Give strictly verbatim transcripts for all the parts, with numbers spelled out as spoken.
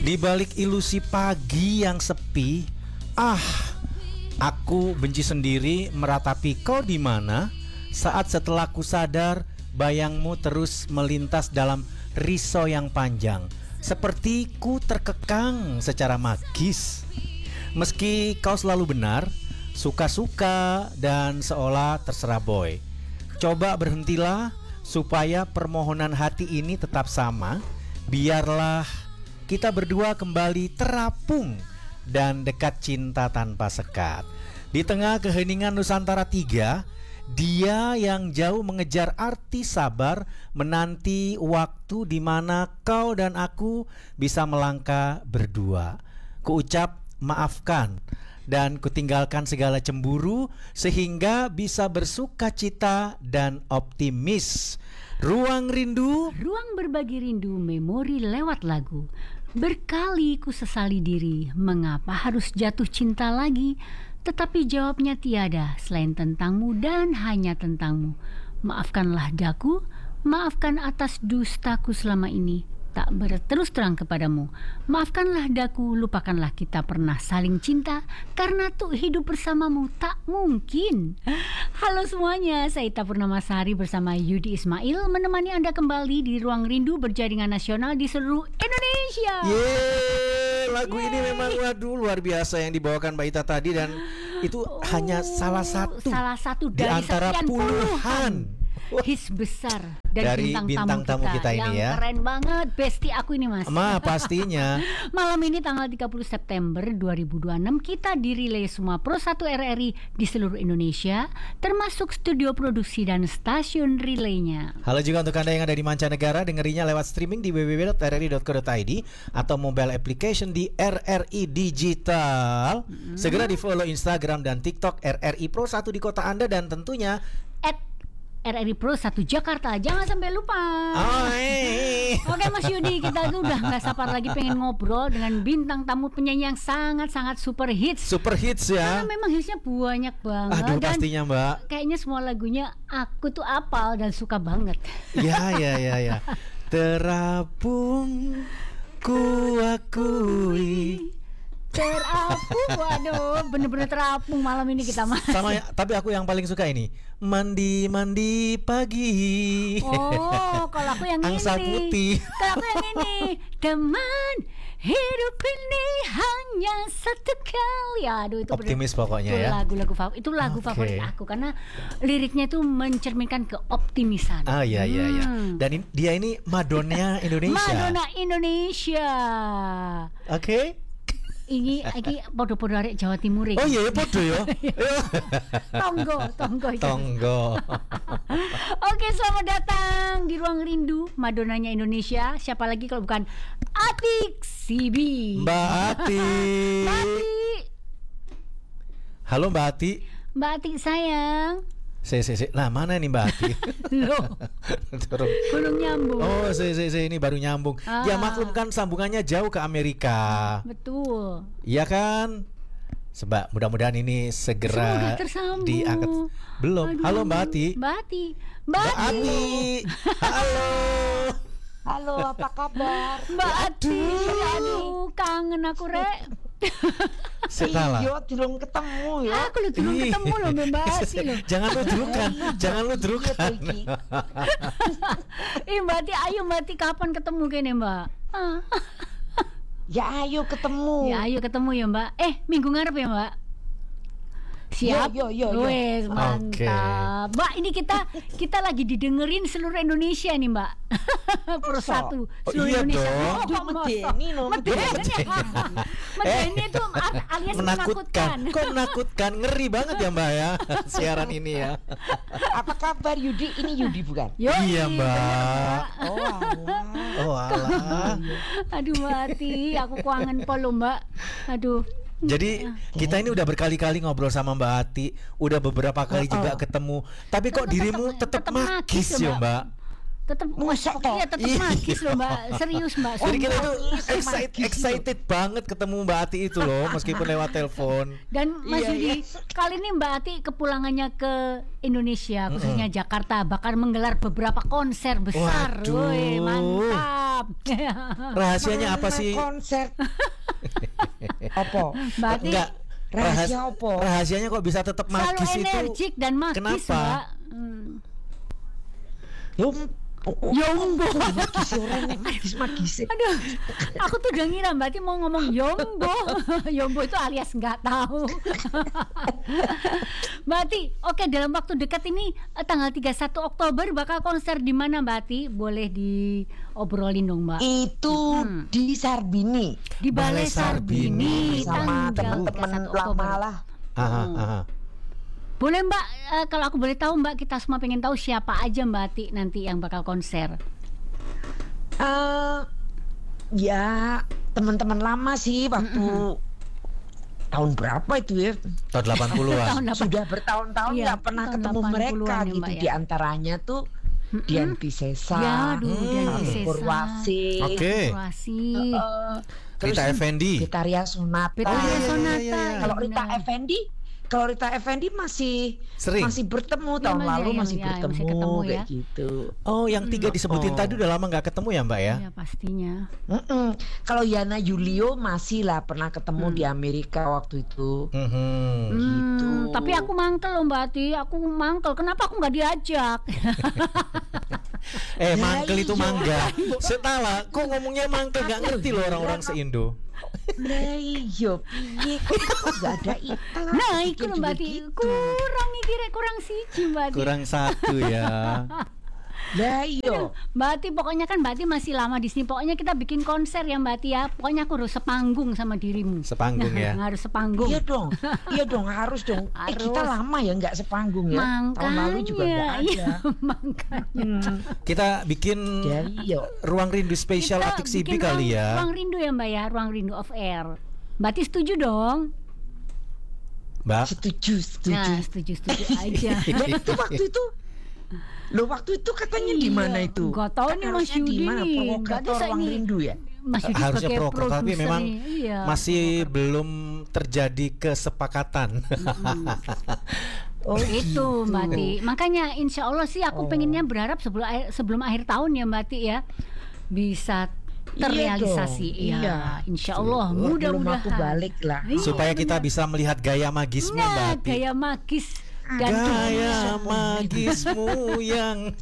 Di balik ilusi pagi yang sepi, ah, aku benci sendiri meratapi kau di mana saat setelah ku sadar bayangmu terus melintas dalam risau yang panjang, seperti ku terkekang secara magis. Meski kau selalu benar, suka-suka dan seolah terserah boy. Coba berhentilah supaya permohonan hati ini tetap sama. Biarlah kita berdua kembali terapung dan dekat cinta tanpa sekat. Di tengah keheningan Nusantara tiga, dia yang jauh mengejar arti sabar, menanti waktu di mana kau dan aku bisa melangkah berdua. Kuucap maafkan dan kutinggalkan segala cemburu sehingga bisa bersuka cita dan optimis. Ruang rindu, ruang berbagi rindu, memori lewat lagu. Berkali ku sesali diri, mengapa harus jatuh cinta lagi? Tetapi jawabnya tiada selain tentangmu dan hanya tentangmu. Maafkanlah daku, maafkan atas dustaku selama ini tak berterus terang kepadamu. Maafkanlah daku, lupakanlah kita pernah saling cinta, karena tuh hidup bersamamu tak mungkin. Halo semuanya, saya Ita Purnamasari bersama Yudi Ismail menemani Anda kembali di Ruang Rindu berjaringan nasional di seluruh Indonesia. Yeay, lagu Yeay. ini memang waduh luar biasa yang dibawakan Mbak Ita tadi, dan itu oh, hanya salah satu salah satu di dari antara sekian puluhan hits besar dari, dari bintang, bintang tamu kita, kita, kita ini yang ya. keren banget, bestie aku ini Mas. Ma, pastinya. Malam ini tanggal tiga puluh September dua ribu dua puluh enam kita direlay semua Pro satu R R I di seluruh Indonesia, termasuk studio produksi dan stasiun relaynya. Halo juga untuk Anda yang ada di mancanegara, dengerinya lewat streaming di w w w titik r r i titik co titik i d atau mobile application di R R I Digital. Hmm. Segera di follow Instagram dan TikTok R R I Pro satu di kota Anda, dan tentunya at R R I Pro satu Jakarta, jangan sampai lupa. Oh, hey. Oke Mas Yudi, kita tuh udah gak sabar lagi pengen ngobrol dengan bintang tamu penyanyi yang sangat-sangat super hits. Super hits ya. Karena memang hitsnya banyak banget. Aduh, dan pastinya Mbak. Kayaknya semua lagunya aku tuh apal dan suka banget. Ya ya ya ya. Terapung ku akui. Terapung, waduh, bener-bener terapung malam ini kita Mas. Sama ya, tapi aku yang paling suka ini mandi-mandi pagi. Oh, kalau aku yang Angsa ini. putih. Kalau aku yang ini, teman hidup ini hanya satu kali. Aduh, itu optimis bener, pokoknya itu ya. Lagu-lagu favorit, itu lagu Okay. favorit aku karena liriknya itu mencerminkan keoptimisan. Ah iya iya iya. Hmm. Dan in, dia ini Madonna Indonesia. Madonna Indonesia. Oke. Okay. Ini iki podo-podo arek Jawa Timur iki. Oh iya ya podo ya. Tonggo, tonggo iki. Tonggo. Oke, selamat datang di Ruang Rindu Madonnanya Indonesia. Siapa lagi kalau bukan Atik Sibi. Mbak Ati. Mbak Ati. Halo Mbak Ati. Mbak Ati sayang. Si si si. Nah, mana nih Mbak Ati? Loh. Belum nyambung. Oh, si si si ini baru nyambung. Ah. Ya maklum kan sambungannya jauh ke Amerika. Betul. Iya kan? Sebab mudah-mudahan ini segera diangkat. Belum. Aduh. Halo Mbak Ati. Mbak Ati. Mbak, Mbak Ati. Ati. Halo. Halo, apa kabar? Mbak Ati. Aduh, kangen aku rek. Salah. Iya, belum ketemu ya. Aku lu belum ketemu loh Mbak Ati loh. Jangan ludrukan, jangan ludrukan. Ih Mbak Ati, ayo Mbak Ati kapan ketemu kene Mbak? Ah. Ya ayo ketemu. Ya ayo ketemu ya Mbak. Eh minggu ngarep ya Mbak. Siap. Yo yo yo. Wes mantap. Okay. Mbak ini kita kita lagi didengerin seluruh Indonesia nih Mbak. Pro satu Oh, seluruh iya Indonesia. dong. Oh, Kok medeni no, Medeni. Medeni itu alias menakutkan. Kok menakutkan? Ngeri banget ya Mbak ya siaran ini ya. Apa kabar Yudi? Ini Yudi bukan? Yoi, Iya Mbak. Oh, alah. Oh alah. Aduh Mbak Ati, aku kangen polo Mbak. Aduh. Jadi kita ini udah berkali-kali ngobrol sama Mbak Ati, udah beberapa kali juga ketemu. Tapi kok dirimu tetap magis ya Mbak. Tetap Masa toh? iya tetap Iya. magis loh Mbak. Serius Mbak. Jadi kita Sumpah. itu magis, excited, magis itu. excited banget ketemu Mbak Ati itu loh, meskipun lewat telepon. Dan Mas Iya, Yudi, kali ini Mbak Ati kepulangannya ke Indonesia, khususnya Jakarta, bakal menggelar beberapa konser besar. Waduh. Woi, mantap. Rahasianya apa Mana sih? konser? Apa? Mbak Ati Enggak. Rahasia Rahas- apa? Rahasianya kok bisa tetap selalu magis itu? energik dan magis, Kenapa? Mbak. Hmm. Yum. Oh, oh, Yombo. magis orang nih, magis magis. Aduh, aku tuh udah ngira Mbak Ati mau ngomong Yombo. Yombo itu alias nggak tahu. Mbak Ati, oke dalam waktu dekat ini eh, tanggal tiga puluh satu Oktober bakal konser di mana Mbak Ati? Boleh diobrolin dong Mbak. Itu Hmm. di Sarbini Di Balai Balai Sarbini. Sarbini sama tanggal teman-teman tiga puluh satu Oktober. lama lah. Aha, Hmm. aha. Boleh Mbak, eh, kalau aku boleh tahu Mbak, kita semua pengen tahu siapa aja Mbak Ati nanti yang bakal konser. Eh, ya teman-teman lama sih waktu tahun berapa itu ya? Tahun delapan puluhan. Tahun delapan- Sudah bertahun-tahun Iya, nggak pernah tahun ketemu delapan mereka puluhan ya, gitu. Mbak, ya. Di antaranya tuh Dian Piscesa, Ya, aduh, Dian Pak Piscesa. Purwasih, Oke. Situasi. eh, terus Rita Effendi. Vitaria Sonata. Vitaria iya, iya, Sonata. iya, iya. Kalau iya, Rita benar. Effendi, kalau Rita Effendi masih Sering. masih bertemu Iya, tahun Mas, lalu iya, masih iya, bertemu, masih ketemu ya. kayak gitu. Oh, yang tiga disebutin Oh. tadi udah lama nggak ketemu ya Mbak ya? Iya pastinya. Mm-mm. Kalau Yana Julio masih lah pernah ketemu Hmm. di Amerika waktu itu. Mhm. Hmm, Gitu. tapi aku mangkel loh Mbak Ati, aku mangkel. Kenapa aku nggak diajak? Eh, Ya, mangkel itu iya. mangga. Setala, kok ngomongnya mangkel nggak ngerti loh orang-orang se-Indo. Lah iya, piye kok kok nggak ada iklan? Nah, Bikin itu loh juga Mbak Ati. gitu. Kurang iki rek, kurang siji Mbak Ati. Kurang satu ya. Lah iya. Mbak Ati pokoknya kan Mbak Ati masih lama di sini. Pokoknya kita bikin konser ya Mbak Ati ya. Pokoknya aku harus sepanggung sama dirimu. Sepanggung ya. harus sepanggung. Iya dong, iya dong harus dong. Eh Harus. kita lama ya nggak sepanggung ya. Makanya, Tahun lalu juga nggak ada. iya, makanya. Hmm. Kita bikin Ya iya. ruang rindu spesial Kita Atik Sibi bikin kali ruang- ya. Ruang rindu ya Mbak ya, ruang rindu off air. Mbak Ati setuju dong? Mbak. Setuju, setuju. Nah, setuju setuju aja. Dan itu waktu itu Loh waktu itu katanya di mana Iya, itu? nggak tahu Kan nih, Mas harusnya di Yudi mana? nih. Provokator Nggak bisa ruang ini. rindu ya? Mas Yudi Harusnya sebagai proker tapi produser memang nih, iya, masih provokator. belum terjadi kesepakatan. Oh Itu Mbak gitu. Ti. Makanya insya Allah sih aku Oh. pengennya berharap sebelum akhir, sebelum akhir tahun ya Mbak Ti ya bisa terrealisasi. Iya dong, Iya, iya. insya Allah Belum mudah-mudahan. aku balik lah. Iya, Supaya kita benar. bisa melihat gaya magismu Nah, Mbak Ati. gaya magis dan Gaya magismu yang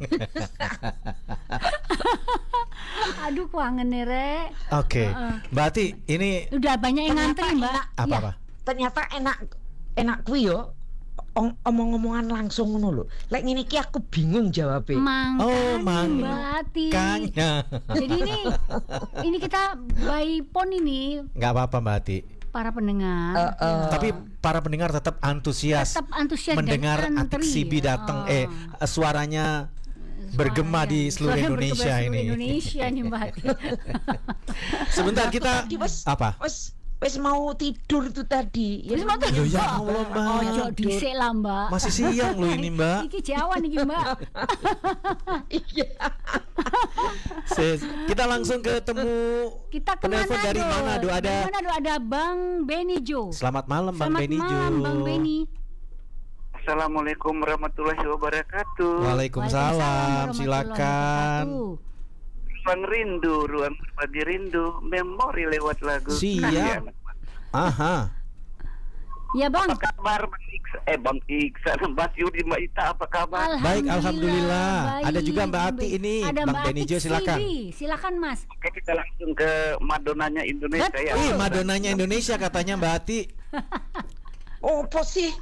aduh kangen nih Rek. Oke, Heeh. Mbak Ati, ini Udah banyak yang Ternyata ngantri Mbak. enak. Iya. apa-apa? Ternyata enak enak kuwi yo. Ong- Omong-omongan langsung ngono lho. Lek ngene iki aku bingung jawabnya. Makanya Oh, mang- Mbak Ati. Kanya. Jadi ini ini kita by phone ini Nggak apa-apa Mbak Ati. para pendengar. Eh, eh. Tapi para pendengar tetap antusias Tetap antusias dan mendengar Atik antri. Sibi datang. Oh. Eh, suaranya bergema di seluruh Suaranya Indonesia bergema ini. seluruh Indonesia nih Mbak Ati. Sebentar kita Tadi wes apa? wes wes mau tidur itu tadi. Wis mau Loh, ya Mbak. Allah, Mbak. Ojo dhisik lah Mbak. Masih siang loh ini Mbak. Iki jawan iki Mbak. Iya. Sis, kita langsung ketemu Kita ke penelpon Manado. dari Manado. Ada Dari Manado ada Bang Beni Jo. Selamat malam Bang Selamat Beni Jo. malam Bang Beni. Assalamualaikum warahmatullahi wabarakatuh. Waalaikumsalam. Waalaikumsalam Silakan. warahmatullahi Ruang rindu, ruang berbagi rindu, memori lewat lagu. Siap. Kasihan. Aha. wabarakatuh. Ya Bang. Apa kabar Bang Iksan? Eh Bang Iksan, Mbak Yudi, Mbak Ita, apa kabar? Baik, alhamdulillah. baik. Ada juga Mbak Ati ini. Ada Bang Mbak Beni Ati Jo, silakan. Sibi. Silakan Mas. Oke, kita langsung ke Madonanya Indonesia Betul. ya. Ih, Madonanya Indonesia katanya Mbak Ati. Oh, apa sih?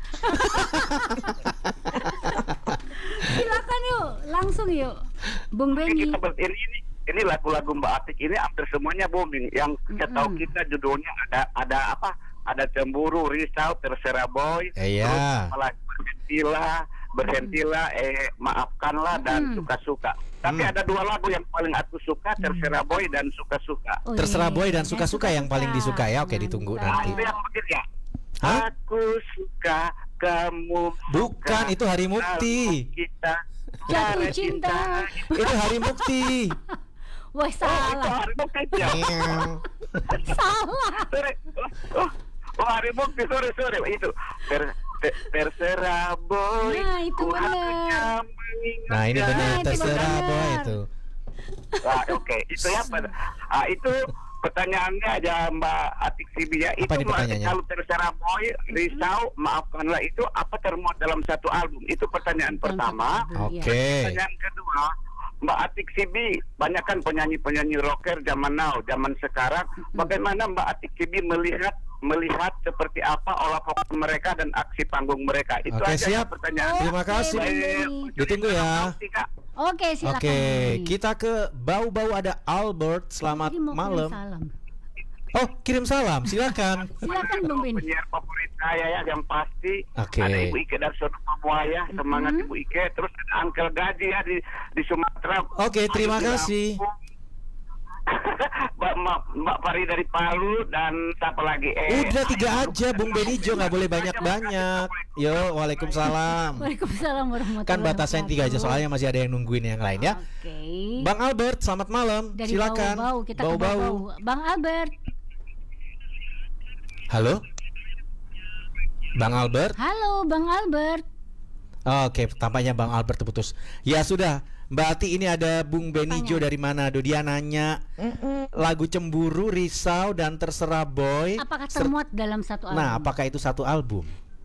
Silakan yuk, langsung yuk. Bung Oke, Beni. kita ber- ini, ini ini lagu-lagu Mbak Atik ini hampir semuanya booming. Yang kita tahu Mm-mm. kita judulnya ada ada apa? Ada cemburu, risau, terserah boy. Iya. Terus malah berhentilah, berhentilah, eh maafkanlah dan Mm. suka-suka. Tapi Mm. ada dua lagu yang paling aku suka, terserah boy dan suka-suka. Oh, Terserah iya. boy dan Dan suka-suka yang paling disuka ya. Oke, Mantap. ditunggu Nah, nanti. itu yang begini ya. Hah? Aku suka, kamu Bukan, suka, itu Hari Mukti. lalu kita Jatuh Cara cinta. Itu Hari Mukti. Wah, Oh, itu salah. hari bukti ya. Salah. Sorry. Oh, oh, oh, hari bukti, sorry, sorry. Itu ter, ter, terserah boy. Nah, itu ku benar. hanya mengingat Nah, ini benar Nah, itu terserah benar. boy itu. Ah, oke, itu ya. Pak. Ah, itu pertanyaannya aja Mbak Atik Sibi ya. Apa Itu nih pertanyaannya? kalau terserah boy, risau, maafkanlah itu apa termuat dalam satu album? Itu pertanyaan pertama. Iya. Oke. Pertanyaan kedua, Mbak Atik Sibi, banyak kan penyanyi-penyanyi rocker zaman now, zaman sekarang. Bagaimana Mbak Atik Sibi melihat melihat seperti apa olah pokok mereka dan aksi panggung mereka? Itu Oke, aja siap. pertanyaan. Terima kasih. Bang Baik, Denny. Ditunggu ya. Oke, silakan. Oke, Bang Denny. kita ke bau-bau ada Albert. Selamat Jadi mau kirim malam. salam. Oh, kirim salam. Silakan. Silakan Bang Benny. Penyiar favorit saya ya yang pasti. Oke. Ada Ibu Ike dari Sono Pamuaya, semangat Ibu Ike. Terus ada Uncle Gaji ya di di Sumatera. Oke, terima Aduh, di kasih. Lampung. Mbak, Mbak, Mbak Pari dari Palu dan siapa lagi? Eh, Udah tiga aja, Bung Benijo, nggak boleh banyak-banyak. Yo, waalaikumsalam. Waalaikumsalam warahmatullahi Kan batasan tiga aja, wabarakatuh. soalnya masih ada yang nungguin yang lain ya. Oke. Bang Albert, selamat malam. Dari Silakan. bau-bau kita ke Bau-bau. bau-bau. Bang Albert. Halo, Bang Albert. Halo, Bang Albert. Oke, tampaknya Bang Albert terputus. Ya sudah, Mbak Ati, ini ada Bung Benijo Tanya. dari Manado. Dia nanya Mm-mm. lagu Cemburu, Risau, dan Terserah Boy. Apakah ser- termuat dalam satu album? Nah, apakah itu satu album?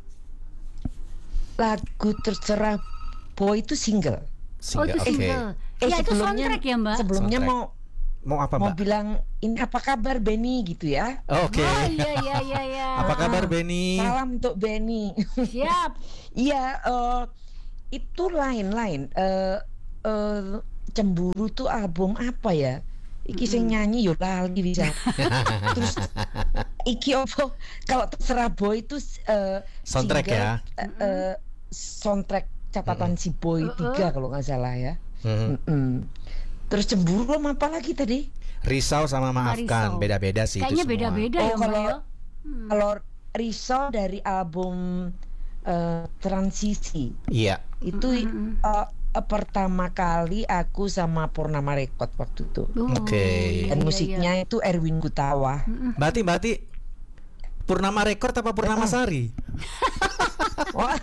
Lagu terserah boy itu single. Oh, itu Oke. single. Ya, itu sebelumnya- soundtrack ya, Mbak? Sebelumnya Soundtrack. mau Mau apa, mau Mbak? bilang ini apa kabar Benny gitu ya. Oke. Oh, iya, iya, iya, iya. Apa kabar Benny? Salam untuk Benny. Siap. Iya, eh, itu lain-lain. Eh, eh, Cemburu tuh album apa ya? Iki sing nyanyi yo lali bisa. Terus iki opo? Kalau terserah boy itu eh, Soundtrack single, ya? eh, eh, soundtrack catatan si boy tiga kalau nggak salah ya. Mhm. Mm-mm. Terus cemburu sama apa lagi tadi? Risau sama Maafkan, Risau. beda-beda sih Kayaknya itu semua. beda-beda Oh, ya, Mbak. kalau- ya? Hmm. Kalau Risau dari album eh, Transisi Iya. itu Mm-mm. eh, eh, pertama kali aku sama Purnama Record waktu itu. Oh, Oke. iya, Dan iya, musiknya iya. itu Erwin Gutawa. Berarti, berarti Purnama Record apa Purnama Sari? Wah.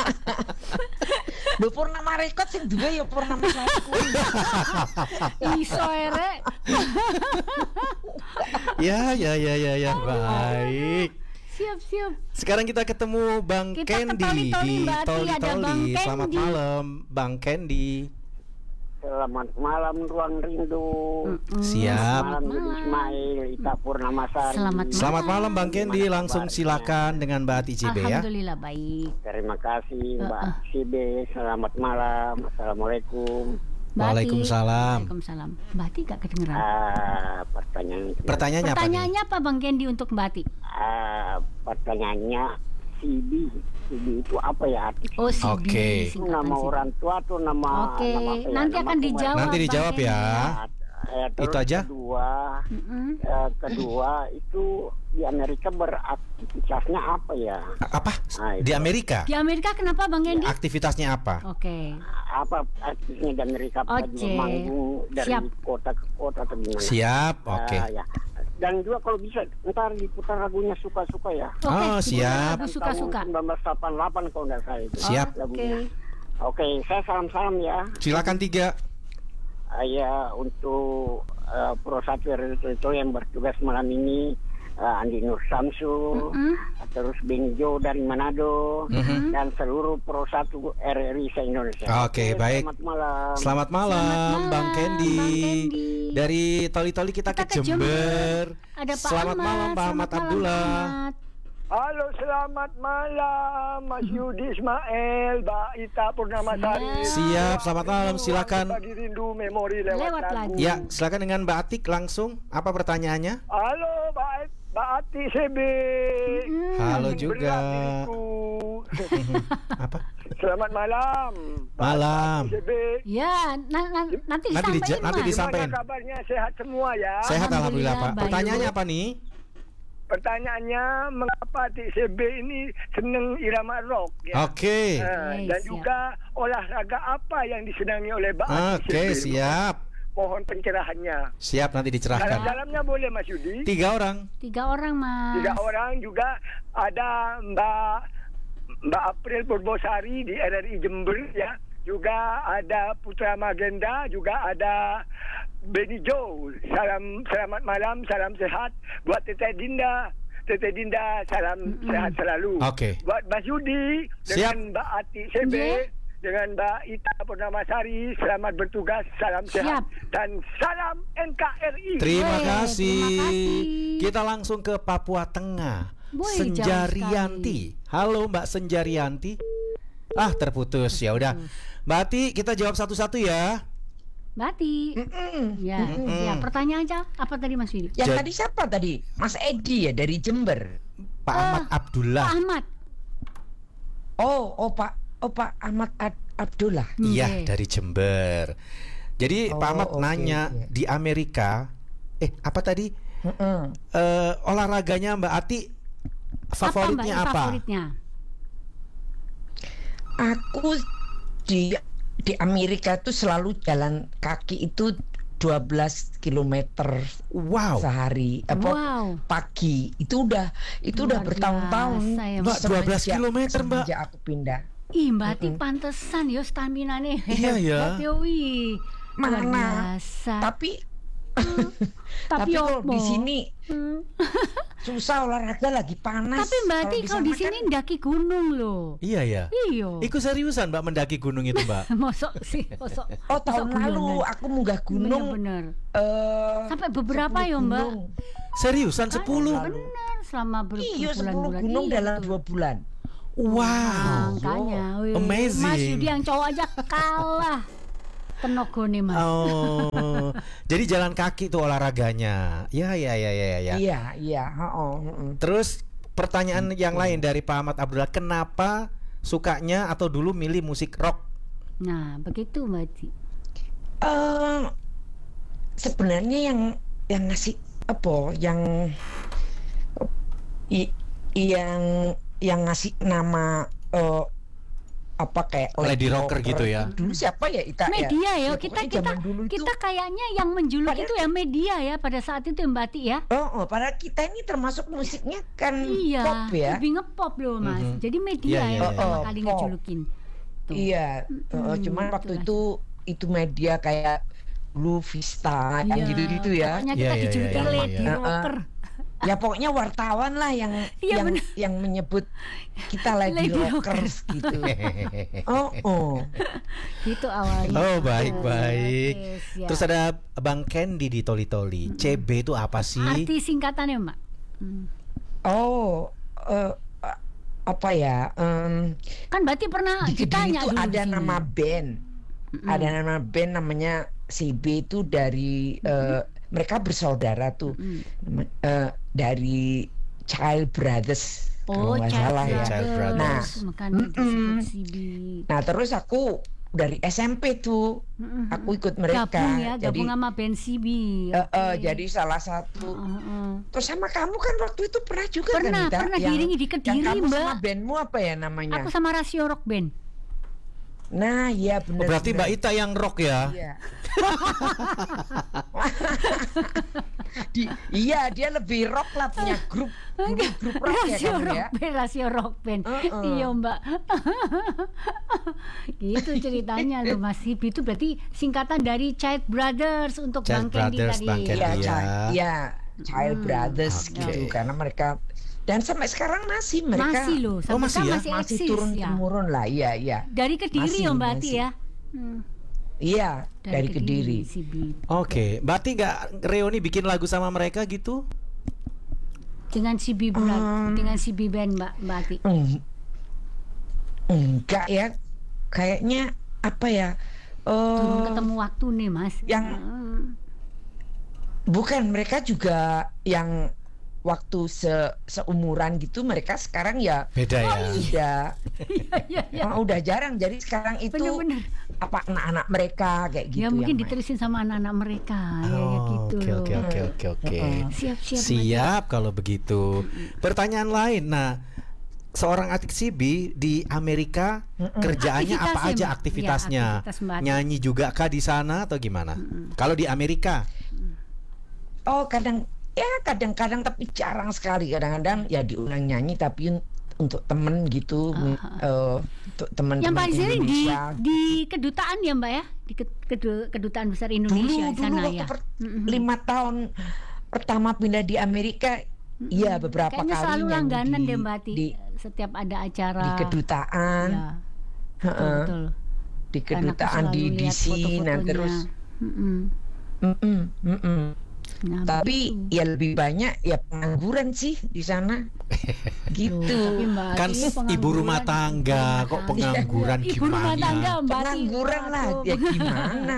Lho Purnama Record sing duwe ya Purnama Sari kuwi. Iso ere. Ya, ya, ya, ya, ya. Baik. Siap, siap. Sekarang kita ketemu Bang Kita ke Candy Toli-Toli, di Mbak Ati, Toli ada Bang Toli. Selamat Candy. malam, Bang Candy. Selamat malam Ruang Rindu. Mm-mm. Siap. Malam Yudi Malam. Ismail, Ita Purnamasari. Selamat malam. Selamat malam Bang Candy. Gimana Langsung kabarnya? silakan dengan Mbak Ati C B ya. Alhamdulillah baik. Terima kasih Mbak Uh-uh. Sibe. Selamat malam. Assalamualaikum. Mbak Ati. Waalaikumsalam. Waalaikumsalam. Mbak Ati gak kedengeran. Ah, pertanyaan Pertanyaannya apa nih? Pertanyaannya apa Bang Candy untuk Mbak Ati? Ah, pertanyaannya C B. C B itu apa ya arti? Oh, si Oke. Itu nama orang tua atau nama Oke, nama apa ya? nanti Nama akan pemain. dijawab. Nanti Bang dijawab Candy, ya. Eh, terus Itu aja? Kedua, Mm-mm. eh, kedua itu di Amerika beraktivitasnya apa ya? Apa? Nah, itu. Di Amerika? Di Amerika kenapa Bang Candy? Aktivitasnya apa? Oke. Apa artinya di Amerika? Apa Oke. juga manggung dari Siap. kota ke kota atau gimana? Siap, Ah, oke. ya. Dan juga kalau bisa ntar diputar lagunya suka-suka ya. Oke, Oh, kita siap. lagu suka-suka. Tahun seribu sembilan ratus delapan puluh delapan kalau nggak salah itu. Siap. Lagunya. Oke, saya salam-salam ya. Silakan tiga. Ah, ya untuk uh, Pro Satu itu yang bertugas malam ini, uh, Andi Nur Samsu, Mm-mm. terus Benjo dari Manado, Mhm. dan seluruh Pro Satu R R I se-Indonesia. Oke, baik. Selamat malam. Selamat malam, Selamat Bang malam, Candy. Bang Candy. Dari Toli-Toli kita, Kita ke ke Jember. Ada Pak Selamat Ahmad. malam, Pak Ahmad Selamat malam, Abdullah. Pak Ahmad. Halo, selamat malam Mas Yudi Ismail, Mbak Ita Purnamasari. Siap, selamat malam. Silakan. Bagi rindu memori lewat, Lewat lagu. lagu. Ya, silakan dengan Mbak Atik langsung. Apa pertanyaannya? Halo, Mbak Mbak Ati C B. Mm. Halo Berat juga. diriku. Apa? Selamat malam. Mbak Malam. Ati C B. Ya, na- na- nanti Nanti disampaikan, dija- nanti Mas. disam- Sampaikan. Gimana kabarnya? Sehat semua ya. Sehat alhamdulillah, Alhamdulillah, Pak. baik. Pertanyaannya apa nih? pertanyaannya mengapa T C B ini senang irama rock ya? Oke. Ah, Oke, dan siap. juga olahraga apa yang disenangi oleh Mbak Ati Oke, C B? siap. Mohon pencerahannya. Siap nanti dicerahkan. Dalam-dalamnya boleh Mas Yudi. Tiga orang. Tiga orang, Mas. Tiga orang juga ada Mbak Mbak April Purbosari di R R I Jember ya. Juga ada Putra Magenda, juga ada Benny Joe. Salam selamat malam, salam sehat buat Teteh Dinda. Teteh Dinda, salam Mm-mm. sehat selalu. Oke. Buat Mas Yudi Siap. dengan Mbak Ati C B, Yeah. dengan Mbak Ita Purnamasari, selamat bertugas, salam sehat Siap. dan salam N K R I. Terima Weh, kasih. terima kasih. Kita langsung ke Papua Tengah. Wih, Senjarianti. Halo Mbak Senjarianti. Ah, terputus. Ya udah. Mbak Ati, kita jawab satu-satu ya. Bati. Mm-mm. Ya, Mm-mm. ya, pertanyaan aja. Apa tadi Mas Yudi? Yang Jad- tadi siapa tadi? Mas Edi ya dari Jember. Pak Eh, Ahmad Abdullah. Pak Ahmad. Oh, oh Pak, oh Pak Ahmad Ad- Abdullah. Iya, Oke. dari Jember. Jadi Pak Oh, Ahmad oke, nanya oke. di Amerika, eh apa tadi? Mm-mm. Eh, olahraganya Mbak Ati favoritnya Mbak, apa? Favoritnya. Aku di di Amerika tuh selalu jalan kaki itu dua belas kilometer Wow. sehari. Apa Wow. pagi. Itu udah itu udah Luar bertahun-tahun. biasa ya, Mbak, dua belas Semenjak- kilometer, Mbak. semenjak aku pindah. Ih, Mbak Ati pantesan yo stamina nih. Iya, ya. Hebat yo, wih. Luar Mana? biasa. Tapi Tapi tapi kalau opo? di sini Hmm. susah olahraga lagi panas. Tapi Mbak Ati kalau di sana sini kan- ndaki gunung loh. Iya ya. Iyo. Ikut seriusan Mbak mendaki gunung itu Mbak? Mosok sih, mosok. Oh tahun mosok lalu guyonan. aku munggah gunung. Bener-bener. eh, Sampai beberapa sepuluh ya, Mbak? gunung. Seriusan sepuluh? Bener, selama ber- Iya sepuluh berbulan-bulan. gunung Iya, dalam betul. dua bulan. Wow. Makanya, wih. Amazing. Mas Yudi yang cowok aja kalah tenogone Mas. Oh. Jadi jalan kaki tuh olahraganya. Ya ya ya ya ya. Iya iya. Oh, Terus pertanyaan yang lain dari Pak Ahmad Abdullah, kenapa sukanya atau dulu milih musik rock? Nah, begitu Mbak Ati. Eh, sebenarnya yang yang ngasih apa yang i- yang yang ngasih nama eh, apa kayak Lady Rocker gitu ya? Dulu siapa ya Ita Media ya, ya? kita pokoknya kita zaman dulu itu- kita kayaknya yang menjuluk Padahal- itu ya media ya pada saat itu ya, Mbak Ati ya. Oh, oh, padahal kita ini termasuk musiknya kan Iya, pop ya. lebih ngepop loh Mas. Mhm. Jadi media Iya, iya, yang iya. pertama Oh, kali pop. ngejulukin. Tuh. Iya, Mm-mm, eh, cuman waktu itulah. itu itu media kayak Blue Vista yang Iya, gitu-gitu ya. Pokoknya Iya, kita iya, dijulukin iya, iya, Lady iya. Rocker. Ya pokoknya wartawan lah yang Iya, yang bener. yang menyebut kita Lady, Lady Rockers gitu. Oh, oh. Gitu awalnya. Oh baik Oke, baik. siap. Terus ada Bang Candy di Toli Toli. C B itu apa sih? Arti singkatannya Mbak. Hmm. Oh, eh, apa ya? em, Kan berarti pernah di Kediri ditanya itu dulu ada sini. nama band. Ada nama band namanya C B itu dari eh, mereka bersaudara tuh. Mm. Nama- eh, dari Child Brothers. Oh, kalau nggak Child salah ya. Child Brothers. Nah, Makanya disebut mm-mm. C B. Nah, terus aku dari S M P tuh Mm-mm. aku ikut mereka. Gabung ya, jadi gabung sama band C B. eh, eh, Oke. jadi salah satu. Heeh. Terus sama kamu kan waktu itu pernah juga Pernah, kan Ita? pernah Yang- diiringi di yang Kediri, kamu Mbak. sama bandmu apa ya namanya? Aku sama Rasio Rock Band. Nah, iya Oh, benar. berarti Mbak benar. Ita yang rock ya? Iya. Di, iya, dia lebih rock lah punya grup dulu grup rock ya Rasio kamu Rock ya. Band, Rasio Rock Band. Heeh. Iya Mbak. Gitu ceritanya loh Mas Hibi itu berarti singkatan dari Child Brothers untuk Child Bang Candy Brothers, tadi. Bang Candy. Iya, Iya. Child, iya, Child Hmm, Brothers oke. gitu karena mereka dan sampai sekarang masih mereka Masih loh, sampai Oh, masih sekarang ya? masih, masih eksis turun ya. temurun lah, iya iya. Dari Kediri Masih, ya Mbak Ati masih. ya. Hmm, Iya, dari, Kediri. C B. Oke, Mbak Ati nggak reuni bikin lagu sama mereka gitu? Dengan C B berat, Hmm. dengan C B band Mbak Mbak Ati. Eng- enggak ya, kayaknya apa ya? Belum eh ketemu waktu nih Mas. yang- Hmm. bukan mereka juga yang waktu se seumuran gitu mereka sekarang ya Beda ya. udah Iya, iya, iya. oh, udah jarang. Jadi sekarang itu Bener-bener. apa anak-anak mereka kayak gitu. Ya mungkin yang main. diterusin sama anak-anak mereka. Ya, ya Oh, gitu Oke loh. oke oke oke oke. Siap, siap. Siap kalau begitu. Pertanyaan lain. Nah, seorang Atik Sibi di Amerika kerjaannya apa Aktivitasnya, aja Mbak. aktivitasnya? Ya, aktivitas Mbak Atik. Nyanyi juga kah di sana atau gimana? Kalau di Amerika? Oh, kadang ya kadang-kadang tapi jarang sekali. Kadang-kadang ya diundang nyanyi tapi un- untuk temen gitu, Ah, eh, untuk Yang teman-teman paling sering di Indonesia. di kedutaan ya Mbak ya, di ke- kedu- kedutaan besar dulu Indonesia di dulu sana waktu ya. per- Mm-mm. lima tahun pertama pindah di Amerika, iya beberapa Kayaknya kali selalu nyanyi langganan di, deh Mbak Ati, di, setiap ada acara. di kedutaan, Ya, Heeh, betul. di Karena aku kedutaan selalu di D lihat C, nah foto-fotonya. terus, Mm-mm. mm-mm, mm-mm. Nah, Tapi begitu. ya lebih banyak ya pengangguran sih di sana, Loh, gitu. tapi Mbak Ati Kan ini ibu pengangguran. rumah tangga kok pengangguran Ibu rumah gimana? tangga Mbak Ati. Pengangguran lah, Waduh. ya gimana?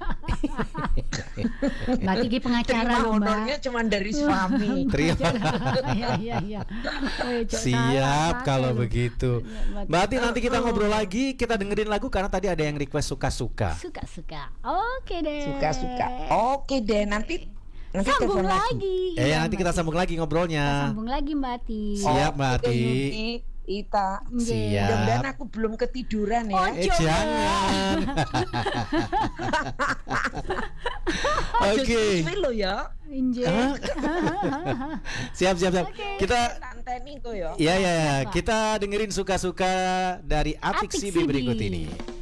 Mbak Ati ini pengacara Terima loh Mbak. honornya cuma dari suami. Terima. Iya iya iya. Oh, Cok, Siap salah, kalau salah. begitu. Iya, Mbak Mbak Ati nanti kita Oh. ngobrol lagi, kita dengerin lagu karena tadi ada yang request suka-suka. Suka-suka. Oke deh. Suka-suka. Oke deh, nanti nanti Sambung telepon lagi. Eh Iya, nanti Mbak kita Ati. sambung lagi Kita ngobrolnya. sambung lagi Mbak Ati. Siap, Mbak Oke, Ati. Yuki, Ita. Siap. Mudah-mudahan aku belum ketiduran ya. Oh, Eh Coba. jangan. Oke. Sesuai lo ya. Inje. Hah? Siap siap siap. Oke. Kita Tanteni kok ya. ya ya ya, Apa? kita dengerin suka-suka dari Atik Atik Sibi Sibi. berikut ini.